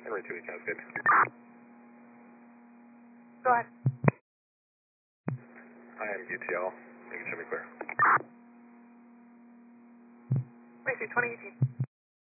Henry 2 sounds good. Go ahead. I am UTL. You can show me clear. Wait, 2018.